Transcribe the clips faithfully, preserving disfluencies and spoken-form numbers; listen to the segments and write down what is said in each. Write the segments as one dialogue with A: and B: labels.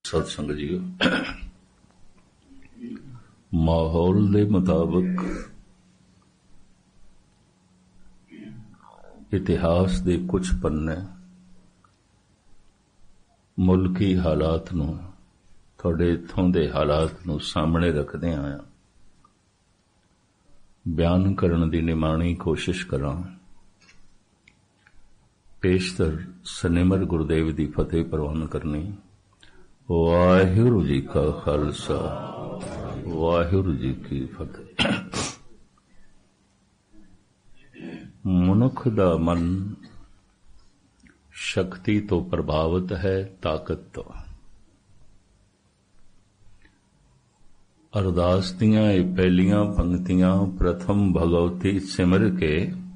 A: सत्संग जी, माहौल के मुताबिक इतिहास के कुछ पन्ने मुल्की हालात नूं, तुहाडे इत्थों दे हालात नूं सामने रखदे आया बयान करन दी निमाणी कोशिश करां। पेशतर सनिमर गुरुदेव दी फतेह प्रवान करनी। वाहिगुरू जी का खालसा, वाहिगुरू जी की फतेह। मनुख दा मन शक्ति तो प्रभावित है, ताकत तो। अरदास दियां पहलियां पंक्तियां प्रथम भगवती सिमर के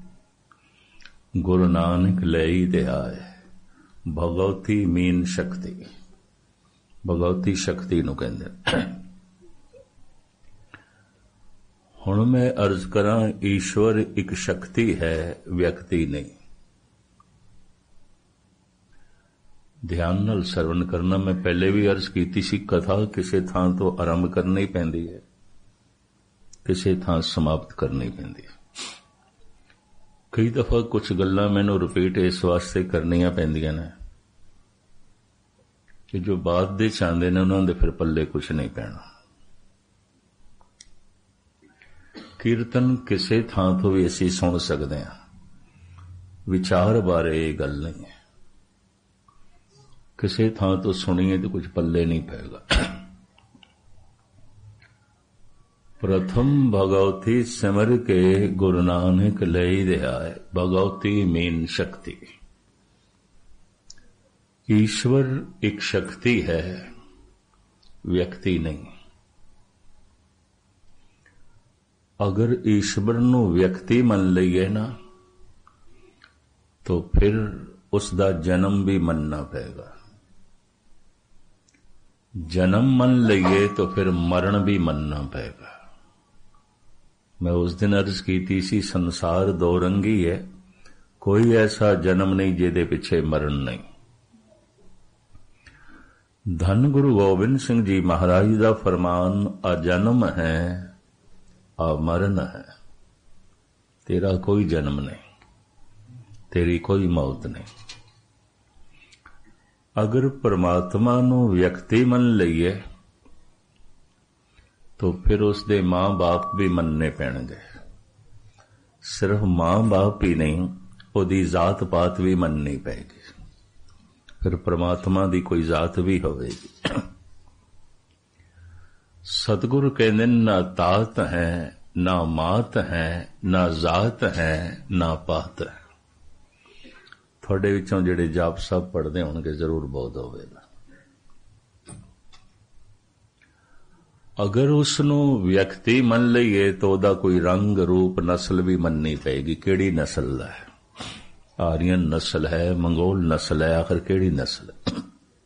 A: गुरु नानक लई दे आए। भगवती मीन शक्ति, भगवती शक्ति नूं कहंदे। हुण मैं अर्ज करां, ईश्वर एक शक्ति है, व्यक्ति नहीं। ध्यान नाल सरवण करना। मैं पहले भी अर्ज कीती सी, कथा किसी थां तो आरंभ करनी पैंदी है, किसी थां समाप्त करनी पैंदी है। कई दफा कुछ गल्लां मैनूं रिपीट इस वास्ते करनियां पैंदियां ने कि जो बाद दे चाहते ने उन्हां दे फिर पल्ले कुछ नहीं पैना। कीर्तन किसी थां तो भी असीं सुन सकते हैं, विचार बारे ये गल नहीं है। किसी थां तो सुनिए तो कुछ पल्ले नहीं पैगा। प्रथम भगवती सिमर के गुरु नानक लई दे आए। भगवती मीन शक्ति। ईश्वर एक शक्ति है, व्यक्ति नहीं। अगर ईश्वर नूं व्यक्ति मन लईए ना, तो फिर उसका जन्म भी मनना पेगा। जन्म मन लईए तो फिर मरण भी मनना पेगा। मैं उस दिन अर्ज की सी, संसार दो रंगी है, कोई ऐसा जन्म नहीं जिहदे पिछे मरण नहीं। धन गुरु गोबिंद सिंह जी महाराज का फरमान, आ जन्म है आ मरण है। तेरा कोई जन्म नहीं, तेरी कोई मौत नहीं। अगर परमात्मा नूं व्यक्ति मन लईए तो फिर उसदे मां बाप भी मनने पैणगे। सिर्फ मां बाप ही नहीं, उहदी जात पात भी मननी पैगी। फिर परमात्मा दी कोई जात भी होवेगी। सतगुरु कहंदे ना तात है, ना मात है, ना जात है, ना पात है। थोड़े विचों जिहड़े जाप साहब पढ़दे होणगे जरूर बोध होवेगा। अगर उसनूं व्यक्ति मन लईए तो उहदा कोई रंग रूप नस्ल भी मननी पेगी। किहड़ी नस्ल दा है? आर्यन नस्ल है, मंगोल नस्ल है, आखिर किहड़ी नस्ल है?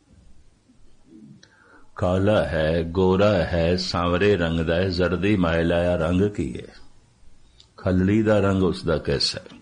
A: काला है, गोरा है, सांवरे रंग दा है, जर्दी मायला या रंग की है? खलड़ी दा रंग उसदा कैसा है?